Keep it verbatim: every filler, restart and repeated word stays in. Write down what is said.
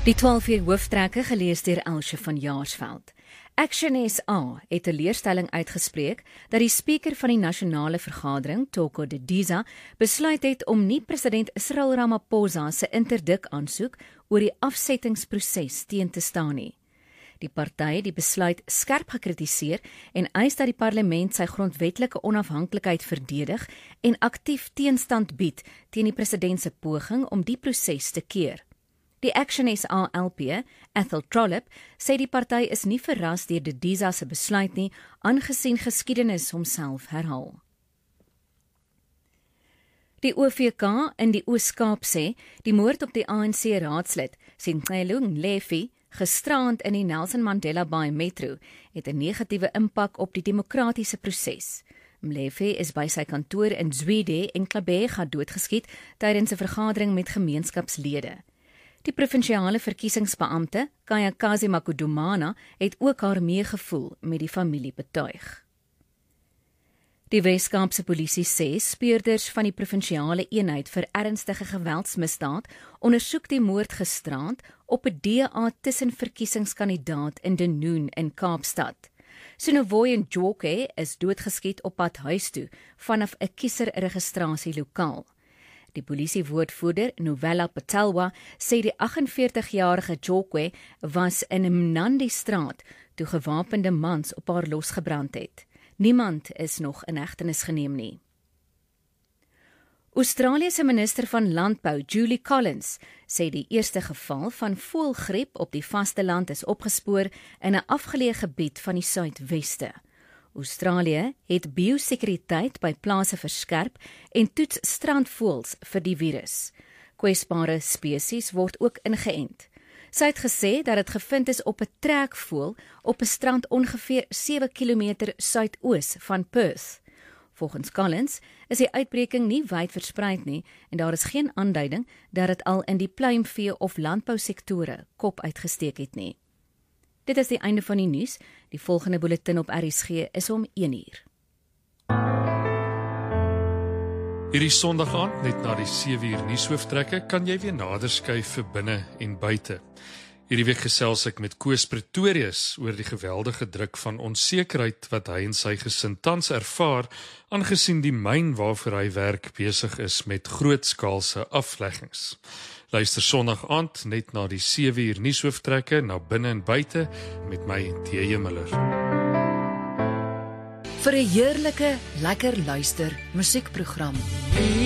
Die twaalf uur hooftrekke gelees deur Elsje van Jaarsveld. Action S A het 'n leerstelling uitgespreek dat die spreker van die nasionale vergadering, Thoko Didiza, besluit het om nie president Cyril Ramaphosa se interdik aansoek oor die afsettingsproses teen te staan nie. Die party het die besluit skerp gekritiseer en eis dat die parlement sy grondwetlike onafhanklikheid verdedig en aktief teenstand bied teen die president se poging om die proses te keer. Die Action S A L P, Ethel Trollip, sê die party is nie verras deur Didiza se besluit nie, aangesien geskiedenis homself herhaal. Die O V K in die Oos-Kaap sê die moord op die A N C-raadslid Sicelo Mlefi, gisterand in die Nelson Mandela Bay Metro, het 'n negatiewe impak op die demokratiese proses. Mlefi is by sy kantoor in Zwide en Klabega doodgeskiet tydens 'n vergadering met gemeenskapslede. Die provinsiale verkiesingsbeampte, Kayakazi Makudumana, het ook haar meegevoel met die familie betuig. Die Wes-Kaapse polisie sê speurders van die provinsiale eenheid vir ernstige geweldsmisdaad ondersoek die moord gisterand op 'n D A tussenverkiesingskandidaat in Denoon in Kaapstad. Sonovoy en Joke is doodgeskiet op pad huis toe vanaf 'n kieserregistrasielokaal. Die polisiewoordvoerder, Novella Patelwa, sê die agt en veertig-jarige Jokwe was in 'n Mnandi-straat toe gewapende mans op haar losgebrand het. Niemand is nog in hegtenis geneem nie. Australië se minister van Landbou, Julie Collins, sê die eerste geval van voëlgriep op die vasteland is opgespoor in 'n afgeleë gebied van die suidweste. Australië het biosekuriteit by plase verskerp en toets strandvoëls vir die virus. Kwesbare spesies word ook ingeënt. Sy het gesê dat dit gevind is op 'n trekvoël op 'n strand ongeveer sewe kilometer suidoos van Perth. Volgens Collins is die uitbreking nie wyd verspreid nie en daar is geen aanduiding dat dit al in die pluimvee of landbousektore kop uitgesteek het nie. Dit is die einde van die nuus. Die volgende bulletin op R S G is om een uur. Hierdie Sondag aand, net na die sewe uur nuushooftrekke, kan jy weer nader skuif vir binne en buite. Hierdie week gesels ek met Koos Pretorius oor die geweldige druk van onsekerheid wat hy en sy gesin tans ervaar, aangesien die myn waarvoor hy werk besig is met grootskaalse afleggings. Luister Sondag aand net na die sewe uur nuushooftrekke na binne en buite met my T J Miller. Vir 'n heerlike, lekker luister musiekprogram.